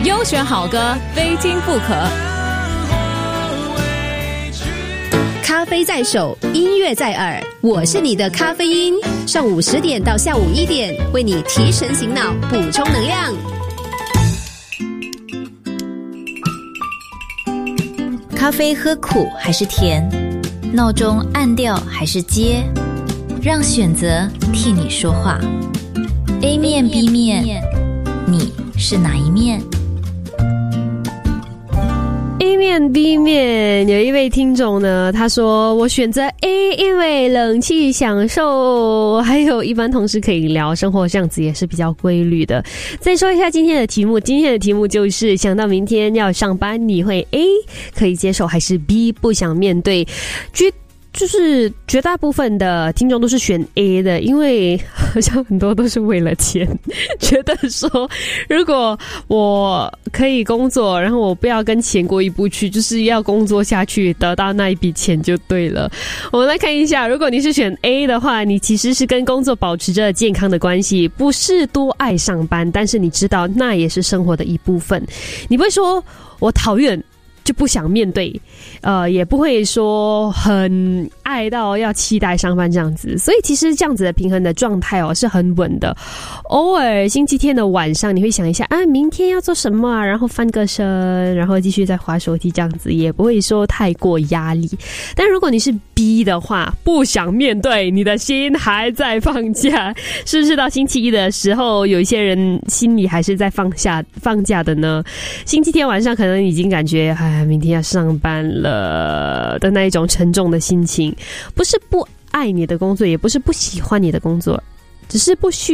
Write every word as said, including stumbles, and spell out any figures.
优选好歌，非听不可。 咖啡在手，音乐在耳，我是你的咖啡因。上午十点到下午一点，为你提神醒脑，补充能量。 咖啡喝苦还是甜？闹钟按掉还是接？让选择替你说话。A 面 B 面，你是哪一面 ？A 面 B 面，有一位听众呢，他说我选择 A， 因为冷气享受，还有一般同事可以聊，生活这样子也是比较规律的。再说一下今天的题目，今天的题目就是想到明天要上班，你会 A 可以接受还是 B 不想面对？绝就是绝大部分的听众都是选 A 的，因为好像很多都是为了钱，觉得说如果我可以工作，然后我不要跟钱过意不去，就是要工作下去得到那一笔钱就对了。我们来看一下，如果你是选 A 的话，你其实是跟工作保持着健康的关系，不是多爱上班，但是你知道那也是生活的一部分，你不会说我讨厌就不想面对，呃，也不会说很爱到要期待上班这样子，所以其实这样子的平衡的状态哦是很稳的。偶尔星期天的晚上，你会想一下啊，明天要做什么啊，然后翻个身，然后继续再滑手机，这样子也不会说太过压力。但如果你是 B 的话，不想面对，你的心还在放假，是不是到星期一的时候，有一些人心里还是在放下放假的呢？星期天晚上可能已经感觉哎。明天要上班了的那一种沉重的心情，不是不爱你的工作，也不是不喜欢你的工作，只是不需